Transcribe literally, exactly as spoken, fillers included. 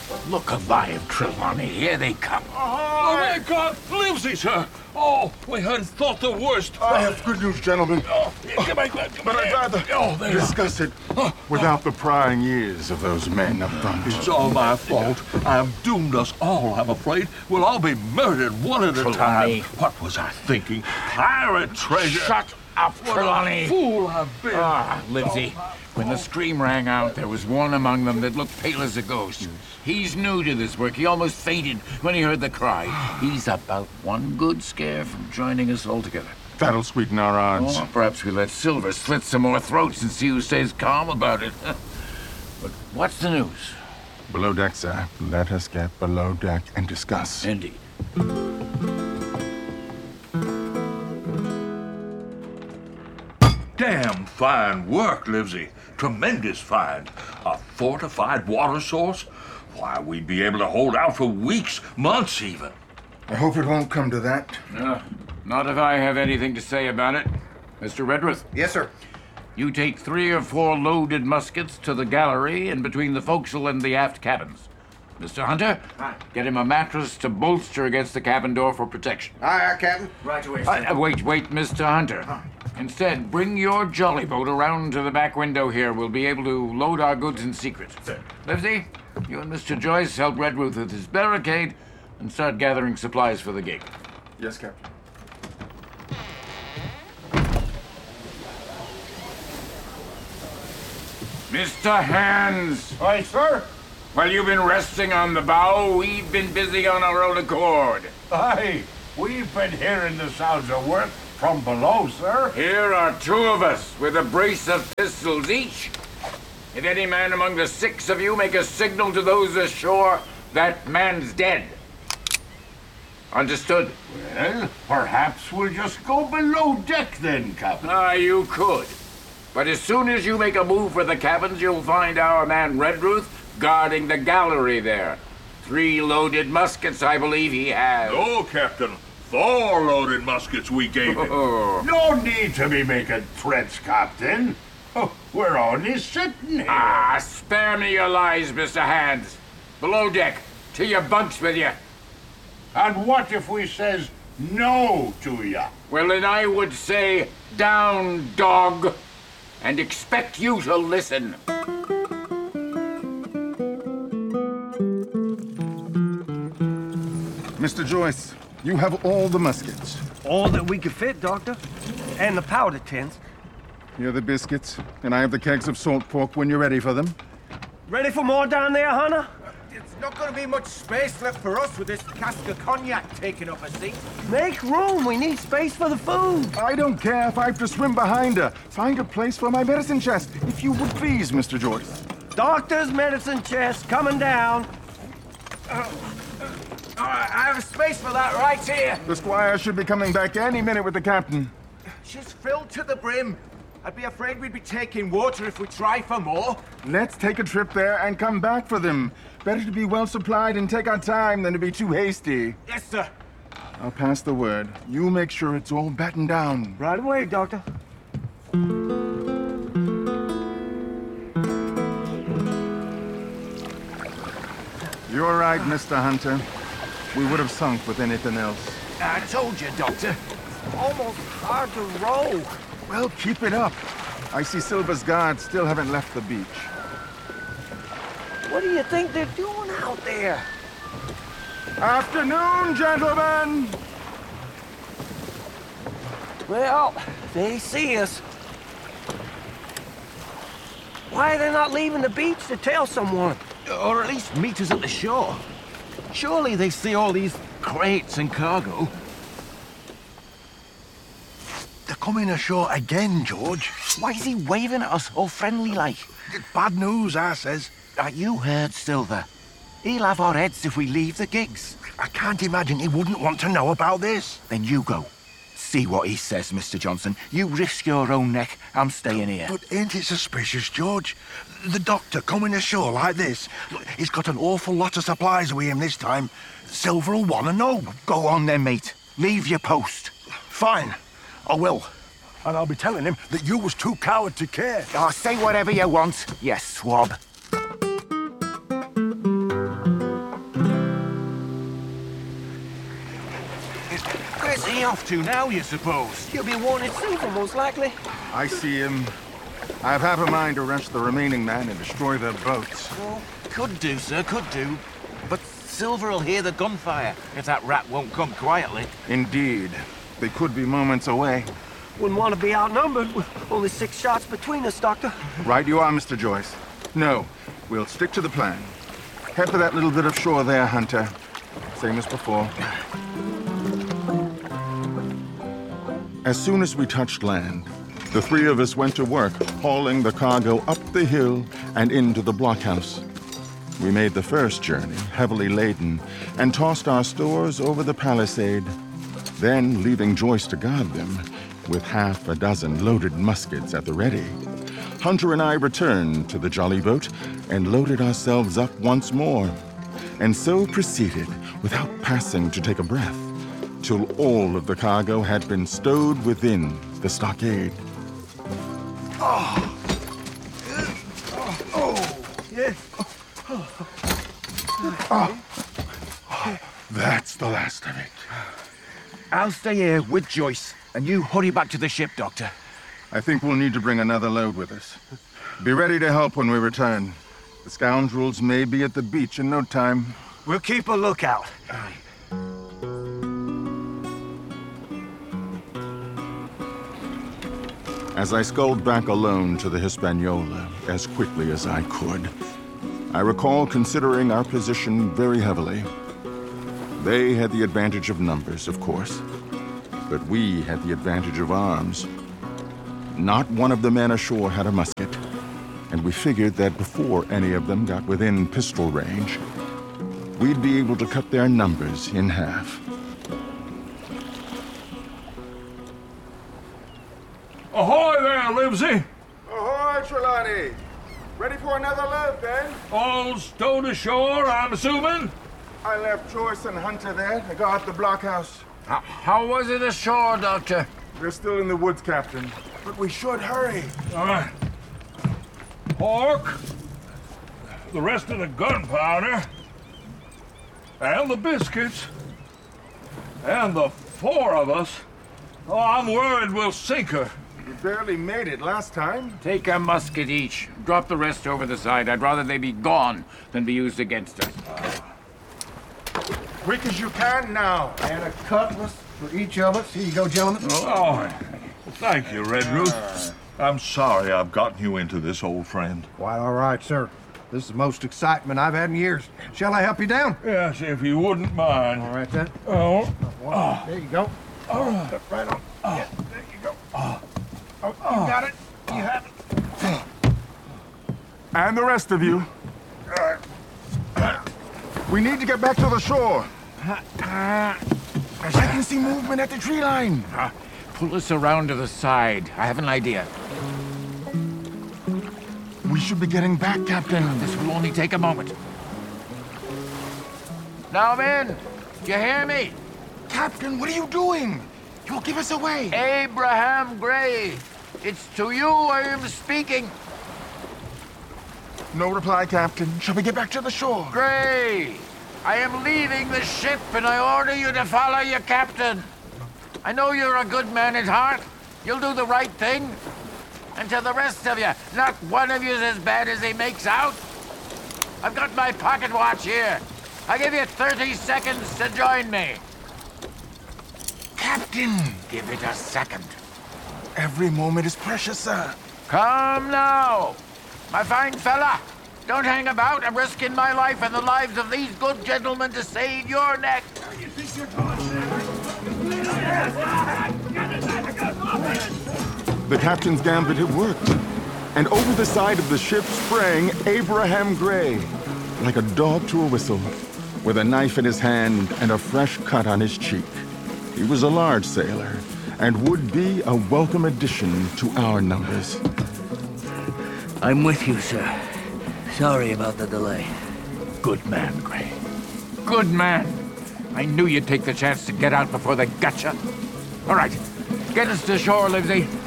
Look alive, Trelawney. Here they come. Oh, my God! Livesey, sir! Oh, we had thought the worst. I have good news, gentlemen. Oh, come on, come on. But I'd rather oh, there discuss it without the prying ears of those men up front. It's all my fault. I've doomed us all, I'm afraid. We'll all be murdered one at a Trelawney. time. What was I thinking? Pirate treasure! Shut up, What Trelawney. a fool I've been. Ah, Livesey. When the scream rang out, there was one among them that looked pale as a ghost. He's new to this work. He almost fainted when he heard the cry. He's about one good scare from joining us all together. That'll sweeten our odds. Oh, perhaps we let Silver slit some more throats and see who stays calm about it. But what's the news? Below deck, sir. Let us get below deck and discuss. Indeed. Damn fine work, Livesey. Tremendous find. A fortified water source? Why, we'd be able to hold out for weeks, months even. I hope it won't come to that. Uh, not if I have anything to say about it. Mister Redruth, Yes, sir. you take three or four loaded muskets to the gallery in between the forecastle and the aft cabins. Mister Hunter, Aye. get him a mattress to bolster against the cabin door for protection. Aye, aye, Captain. Right away, Uh, uh, wait, wait, Mister Hunter. Instead, bring your jolly boat around to the back window here. We'll be able to load our goods in secret. Sir. Livesey, you and Mister Joyce help Redruth with his barricade and start gathering supplies for the gig. Yes, Captain. Mister Hands, Aye, sir. while you've been resting on the bow, we've been busy on our own accord. Aye, we've been hearing the sounds of work from below, sir. Here are two of us with a brace of pistols each. If any man among the six of you make a signal to those ashore, that man's dead. Understood? Well, perhaps we'll just go below deck then, Captain. Ah, you could. But as soon as you make a move for the cabins, you'll find our man Redruth guarding the gallery there. Three loaded muskets, I believe he has. No, Captain. Four loaded muskets we gave him. Oh. No need to be making threats, Captain. Oh, we're only sitting here. Ah, spare me your lies, Mister Hands. Below deck, to your bunks with you. And what if we says no to ya? Well, then I would say, down, dog, and expect you to listen. Mister Joyce, you have all the muskets. All that we could fit, Doctor. And the powder tins. Here are the biscuits, and I have the kegs of salt pork when you're ready for them. Ready for more down there, Hunter? It's not going to be much space left for us with this cask of cognac taking up a seat. Make room. We need space for the food. I don't care if I have to swim behind her. Find a place for my medicine chest, if you would please, Mister Joyce. Doctor's medicine chest coming down. All right, I have a space for that right here. The squire should be coming back any minute with the captain. She's filled to the brim. I'd be afraid we'd be taking water if we try for more. Let's take a trip there and come back for them. Better to be well supplied and take our time than to be too hasty. Yes, sir. I'll pass the word. You make sure it's all battened down. Right away, Doctor. You're right, Mister Hunter. We would have sunk with anything else. I told you, Doctor. Almost hard to row. Well, keep it up. I see Silver's guards still haven't left the beach. What do you think they're doing out there? Afternoon, gentlemen! Well, they see us. Why are they not leaving the beach to tell someone? Or at least meet us at the shore. Surely they see all these crates and cargo. They're coming ashore again, George. Why is he waving at us all friendly like? It's bad news, I says. Uh, you heard Silver. He'll have our heads if we leave the gigs. I can't imagine he wouldn't want to know about this. Then you go. See what he says, Mister Johnson. You risk your own neck. I'm staying here. But ain't it suspicious, George? The doctor coming ashore like this. Look, he's got an awful lot of supplies with him this time. Silver'll want to know. Go on then, mate. Leave your post. Fine. I will. And I'll be telling him that you was too coward to care. Oh, say whatever you want, you swab. he off to now, you suppose? He'll be warning Silver, most likely. I see him. I have half a mind to rush the remaining men and destroy their boats. Well, could do, sir, could do. But Silver will hear the gunfire if that rat won't come quietly. Indeed. They could be moments away. Wouldn't want to be outnumbered with only six shots between us, Doctor. Right you are, Mister Joyce. No, we'll stick to the plan. Head for that little bit of shore there, Hunter. Same as before. As soon as we touched land, the three of us went to work, hauling the cargo up the hill and into the blockhouse. We made the first journey, heavily laden, and tossed our stores over the palisade. Then, leaving Joyce to guard them, with half a dozen loaded muskets at the ready, Hunter and I returned to the jolly boat and loaded ourselves up once more, and so proceeded without passing to take a breath, till all of the cargo had been stowed within the stockade. Oh, Yes. That's the last of it. I'll stay here with Joyce, and you hurry back to the ship, Doctor. I think we'll need to bring another load with us. Be ready to help when we return. The scoundrels may be at the beach in no time. We'll keep a lookout. As I sculled back alone to the Hispaniola as quickly as I could, I recall considering our position very heavily. They had the advantage of numbers, of course, but we had the advantage of arms. Not one of the men ashore had a musket, and we figured that before any of them got within pistol range, we'd be able to cut their numbers in half. Ahoy there, Livesey! Ahoy, Trelawney! Ready for another load, then? All stowed ashore, I'm assuming? I left Joyce and Hunter there to guard the blockhouse. How, how was it ashore, Doctor? They're still in the woods, Captain. But we should hurry. All right. Pork, the rest of the gunpowder, and the biscuits, and the four of us. Oh, I'm worried we'll sink her. We barely made it last time. Take a musket each. Drop the rest over the side. I'd rather they be gone than be used against us. Quick as you can now. And a cutlass for each of us. Here you go, gentlemen. Oh, thank you, Redruth. I'm sorry I've gotten you into this, old friend. Quite all right, sir. This is the most excitement I've had in years. Shall I help you down? Yes, if you wouldn't mind. All right, then. Oh, There you go. all right. Step right on. Yeah, there you go. Oh, you got it. You have it. And the rest of you. We need to get back to the shore. I can see movement at the tree line. Uh, pull us around to the side. I have an idea. We should be getting back, Captain. This will only take a moment. Now, men, you hear me? Captain, what are you doing? You'll give us away. Abraham Gray, it's to you I am speaking. No reply, Captain. Shall we get back to the shore? Gray, I am leaving the ship and I order you to follow your captain. I know you're a good man at heart. You'll do the right thing. And to the rest of you, not one of you's as bad as he makes out. I've got my pocket watch here. I give you thirty seconds to join me. Captain! Give it a second. Every moment is precious, sir. Come now. My fine fella, don't hang about. I'm risking my life and the lives of these good gentlemen to save your neck. The captain's gambit had worked. And over the side of the ship sprang Abraham Gray, like a dog to a whistle, with a knife in his hand and a fresh cut on his cheek. He was a large sailor and would be a welcome addition to our numbers. I'm with you, sir. Sorry about the delay. Good man, Gray. Good man. I knew you'd take the chance to get out before they got you. All right, get us to shore, Livesey.